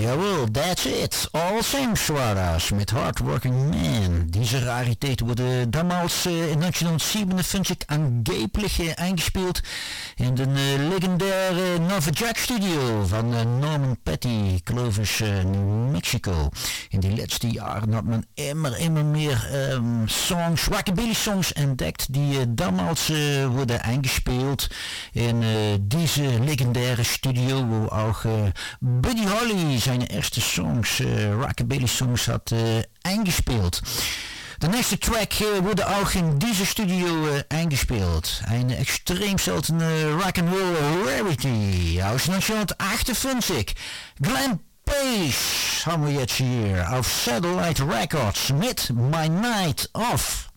Jawel, that's it. All Saints Brothers mit Hardworking Man. Diese Rarität wurde damals in 1957 angeblich eingespielt in de legendaire Nova Jack Studio van Norman Petty, geloof ik, New Mexico. In die laatste jaren had men immer meer songs, rockabilly songs entdekt die damals worden eingespielt in diese legendaire Studio, wo auch Buddy Holly seine erste Songs, rockabilly Songs hat eingespielt. De nächste Track wurde auch in dieser Studio eingespielt. Eine extrem seltene Rock'n'Roll Rarity aus 1958. Glenn Pace haben wir jetzt hier auf Satellite Records mit My Night Off.